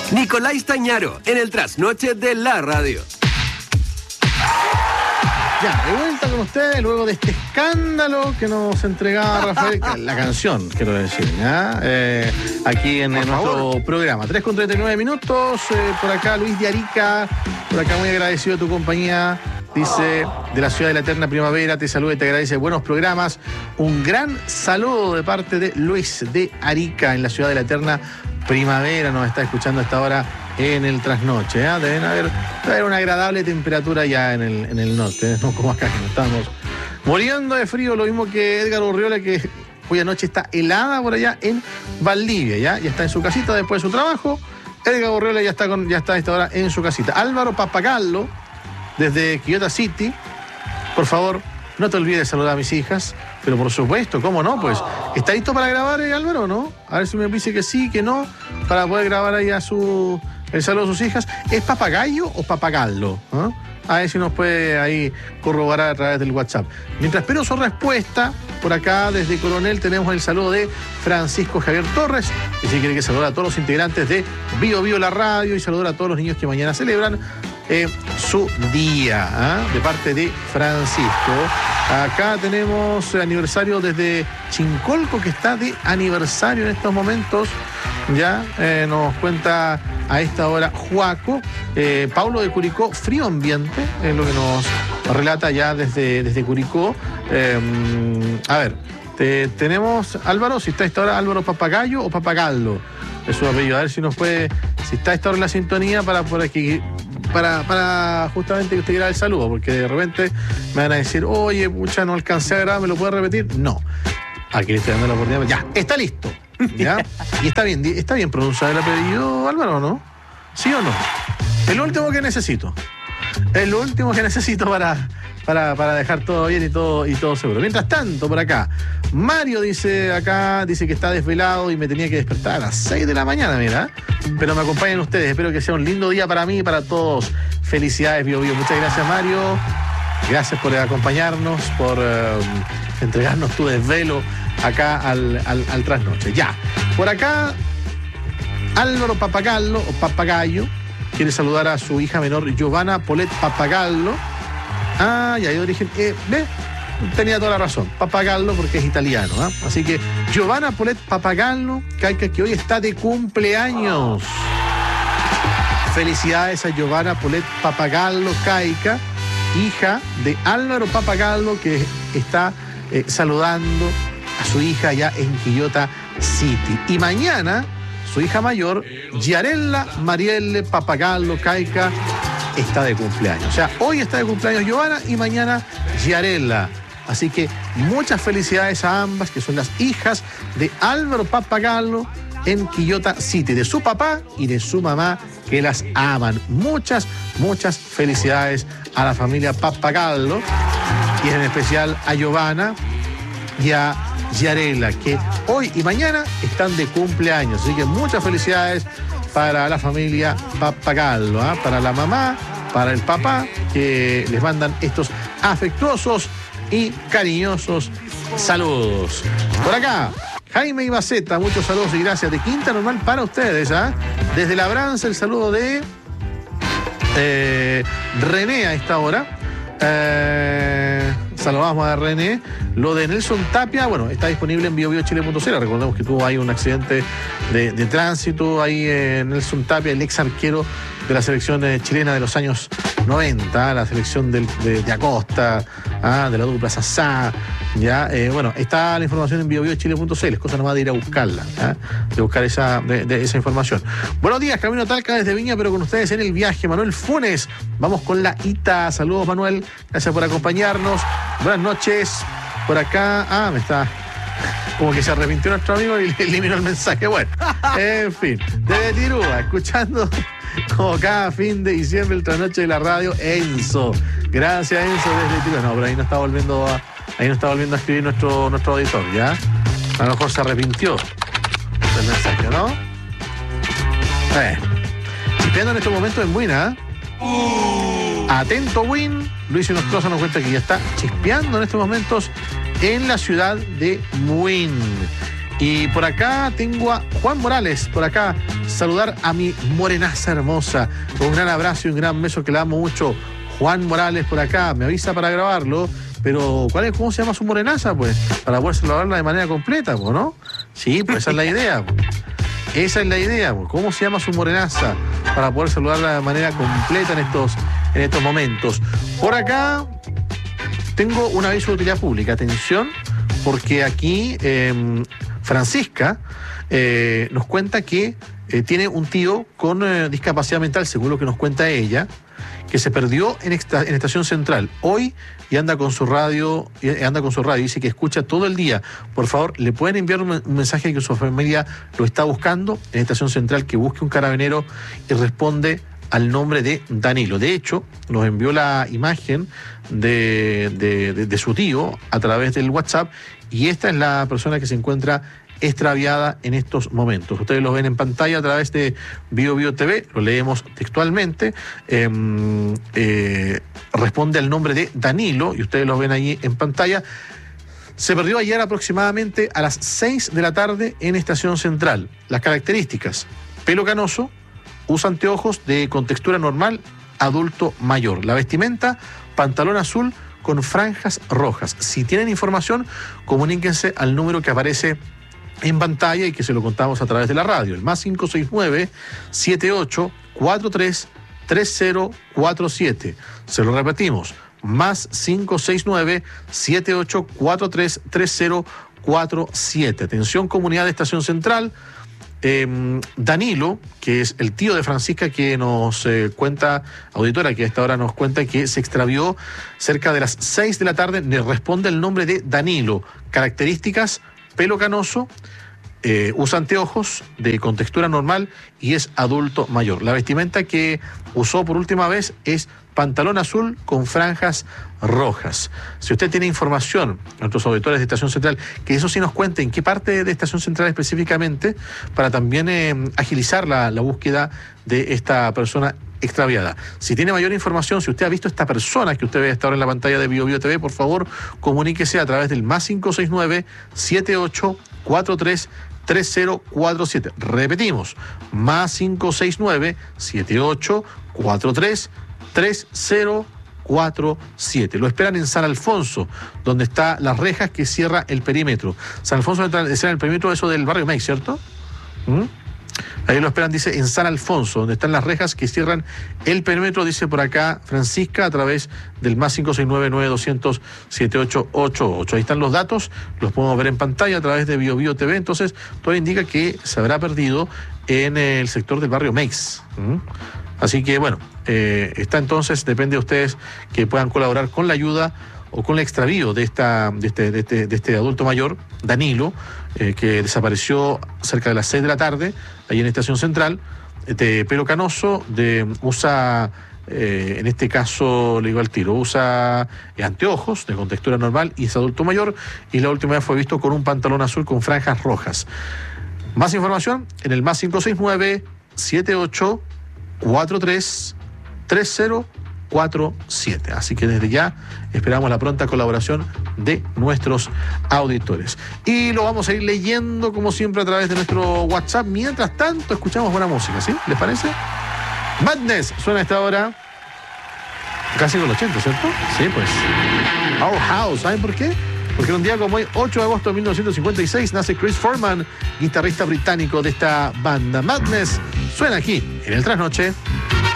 Nicolás Tañaro, en el trasnoche de la radio. Ya, de vuelta con ustedes luego de este escándalo que nos entregaba Rafael, la canción, quiero decir, ¿ya? Aquí en nuestro programa. 3:39 minutos, por acá Luis de Arica, por acá muy agradecido de tu compañía, dice, de la ciudad de la eterna primavera, te saluda y te agradece buenos programas. Un gran saludo de parte de Luis de Arica, en la ciudad de la eterna primavera, nos está escuchando a esta hora en el trasnoche, ¿eh? Debe haber una agradable temperatura ya en el norte, no como acá que nos estamos muriendo de frío, lo mismo que Edgar Urriola, que hoy anoche está helada por allá en Valdivia, ya está en su casita después de su trabajo. Edgar Urriola ya está a esta hora en su casita. Álvaro Papagallo, desde Quillota City, por favor, no te olvides de saludar a mis hijas, pero por supuesto, ¿cómo no? Pues, ¿está listo para grabar, Álvaro, no? A ver si me dice que sí, que no, para poder grabar ahí el saludo a sus hijas. ¿Es Papagayo o Papagallo? ¿Eh? A ver si nos puede ahí corroborar a través del WhatsApp. Mientras espero su respuesta, por acá desde Coronel tenemos el saludo de Francisco Javier Torres, que sí quiere que saludar a todos los integrantes de Bio Bio la radio y saludar a todos los niños que mañana celebran su día, de parte de Francisco. Acá tenemos el aniversario desde Chincolco, que está de aniversario en estos momentos. Ya nos cuenta a esta hora Juaco. Paulo de Curicó, frío ambiente, es lo que nos relata ya desde Curicó. A ver, tenemos Álvaro, si está a esta hora Álvaro Papagallo o Papagallo, es su apellido. A ver si nos puede, si está a esta hora en la sintonía por aquí. Para justamente que usted quiera el saludo, porque de repente me van a decir, oye, pucha, no alcancé a grabar, ¿me lo puede repetir? No. Aquí le estoy dando la oportunidad. Ya, está listo. ¿Ya? Y está bien pronunciado el apellido, Álvaro, ¿no? ¿Sí o no? Es lo último que necesito. Es lo último que necesito para dejar todo bien y todo seguro. Mientras tanto, por acá, Mario dice que está desvelado y me tenía que despertar a las 6 de la mañana, mira. Pero me acompañan ustedes. Espero que sea un lindo día para mí y para todos. Felicidades, Bio Bio. Muchas gracias, Mario. Gracias por acompañarnos, por entregarnos tu desvelo acá al trasnoche. Ya. Por acá, Álvaro Papagallo quiere saludar a su hija menor, Giovanna Polet Papagallo. Ya hay origen. ¿Ve? Tenía toda la razón. Papagallo porque es italiano, ¿eh? Así que Giovanna Polet Papagallo, que hoy está de cumpleaños. Felicidades a Giovanna Polet Papagallo Caica, hija de Álvaro Papagallo, que está saludando a su hija allá en Quillota City. Y mañana, su hija mayor, Giarella Marielle Papagallo Caica, está de cumpleaños. O sea, hoy está de cumpleaños Giovanna y mañana Giarella. Así que muchas felicidades a ambas, que son las hijas de Álvaro Papagallo en Quillota City, de su papá y de su mamá, que las aman. Muchas felicidades a la familia Papagallo y en especial a Giovanna y a Giarella, que hoy y mañana están de cumpleaños. Así que muchas felicidades para la familia Papagallo, para la mamá, para el papá, que les mandan estos afectuosos y cariñosos saludos. Por acá, Jaime Ibaceta, muchos saludos y gracias de Quinta Normal para ustedes. Desde Labranza, el saludo de René a esta hora. Saludamos a René. Lo de Nelson Tapia, bueno, está disponible en biobiochile.cl. Recordemos que tuvo ahí un accidente de tránsito. Ahí Nelson Tapia, el ex arquero de la selección chilena de los años 90, la selección de Acosta, de la dupla Sassá. Ya, bueno, está la información en biobiochile.cl. Es cosa nomás de ir a buscarla, de buscar esa información. Buenos días, Camino Talca desde Viña, pero con ustedes en el viaje. Manuel Funes, vamos con la ITA. Saludos, Manuel, gracias por acompañarnos. Buenas noches. Por acá, me está como que se arrepintió nuestro amigo y le eliminó el mensaje. Bueno, en fin, desde Tirúa, escuchando como cada fin de diciembre el trasnoche de la radio, Enzo. Gracias, Enzo, desde Tirúa. No, pero ahí no está volviendo a escribir nuestro auditor, ¿ya? A lo mejor se arrepintió del mensaje, ¿no? Chispeando en estos momentos en Buena. Atento, Win. Luis Nostroza nos cuenta que ya está chispeando en estos momentos en la ciudad de Buin. Y por acá tengo a Juan Morales, por acá, saludar a mi morenaza hermosa, con un gran abrazo y un gran beso que le amo mucho. Juan Morales por acá, me avisa para grabarlo, pero ¿cómo se llama su morenaza? Pues, para poder saludarla de manera completa, pues, ¿no? Sí, pues esa es la idea, pues. Esa es la idea, pues. ¿Cómo se llama su morenaza? Para poder saludarla de manera completa en estos momentos. Por acá tengo un aviso de utilidad pública, atención, porque aquí Francisca nos cuenta que tiene un tío con discapacidad mental, según lo que nos cuenta ella, que se perdió en Estación Central hoy y anda con su radio, dice que escucha todo el día. Por favor, le pueden enviar un mensaje que su familia lo está buscando en Estación Central, que busque un carabinero y responde al nombre de Danilo. De hecho, nos envió la imagen de su tío a través del WhatsApp, y esta es la persona que se encuentra extraviada en estos momentos. Ustedes lo ven en pantalla a través de BioBio TV, lo leemos textualmente. Responde al nombre de Danilo, y ustedes lo ven ahí en pantalla. Se perdió ayer aproximadamente a las 6 de la tarde en Estación Central. Las características: pelo canoso, usa anteojos de contextura normal, adulto mayor. La vestimenta: pantalón azul con franjas rojas. Si tienen información, comuníquense al número que aparece en pantalla y que se lo contamos a través de la radio, el más 569-7843-3047. Se lo repetimos, más 569-7843-3047. Atención, comunidad de Estación Central. Danilo, que es el tío de Francisca, que nos cuenta, auditora, que a esta hora nos cuenta que se extravió cerca de las 6 de la tarde, le responde el nombre de Danilo. Características: pelo canoso, usa anteojos de contextura normal y es adulto mayor. La vestimenta que usó por última vez es pantalón azul con franjas rojas. Si usted tiene información, nuestros auditores de Estación Central, que eso sí nos cuente en qué parte de Estación Central específicamente, para también agilizar la búsqueda de esta persona extraviada. Si tiene mayor información, si usted ha visto esta persona que usted ve hasta ahora en la pantalla de BioBio TV, por favor, comuníquese a través del más 569-7843-3047. Repetimos, más 569-7843-3047. Lo esperan en San Alfonso, donde está las rejas que cierra el perímetro. San Alfonso es en el perímetro eso del barrio Mex, ¿cierto? Ahí lo esperan, dice, en San Alfonso, donde están las rejas que cierran el perímetro, dice por acá Francisca, a través del más 569-9200-7888. Ahí están los datos, los podemos ver en pantalla a través de BioBio TV. Entonces, todo indica que se habrá perdido en el sector del barrio Mex. Así que, bueno, está entonces, depende de ustedes que puedan colaborar con la ayuda o con el extravío de este adulto mayor, Danilo, que desapareció cerca de las 6 de la tarde, ahí en Estación Central, de pelo canoso, usa, en este caso, le digo al tiro, usa anteojos de contextura normal y es adulto mayor, y la última vez fue visto con un pantalón azul con franjas rojas. Más información en el más 569-7843-3047. Así que desde ya esperamos la pronta colaboración de nuestros auditores. Y lo vamos a ir leyendo, como siempre, a través de nuestro WhatsApp. Mientras tanto, escuchamos buena música, ¿sí? ¿Les parece? Madness suena a esta hora. Casi con el 80, ¿cierto? Sí, pues. Our House, ¿saben por qué? Porque un día como hoy, 8 de agosto de 1956, nace Chris Foreman, guitarrista británico de esta banda. Madness suena aquí, en el Trasnoche.